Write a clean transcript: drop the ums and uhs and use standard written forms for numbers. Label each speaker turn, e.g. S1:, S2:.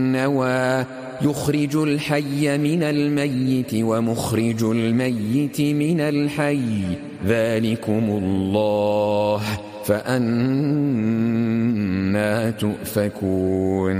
S1: النوى يخرج الحي من الميت ومخرج الميت من الحي ذلكم الله فأنى تؤفكون